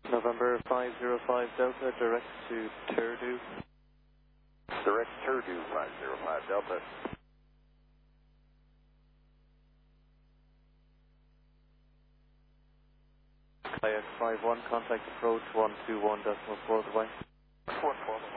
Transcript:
November 505 Delta, direct to Turdu. Direct Turdu 505 Delta. IX51, contact approach 121.4 goodbye. 112.